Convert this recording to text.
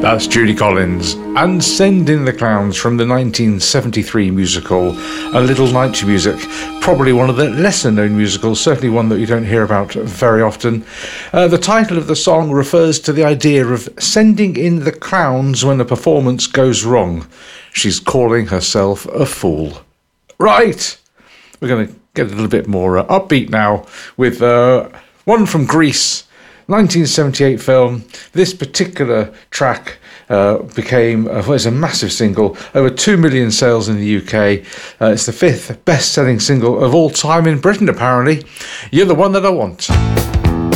That's Judy Collins and Send in the Clowns from the 1973 musical A Little Night to Music. Probably one of the lesser known musicals, certainly one that you don't hear about very often. The title of the song refers to the idea of sending in the clowns when a performance goes wrong. She's calling herself a fool. Right, we're going to get a little bit more upbeat now with one from Grease. 1978 film. This particular track became was a massive single, over 2 million sales in the UK. It's the 5th best-selling single of all time in Britain, apparently. You're the One That I Want.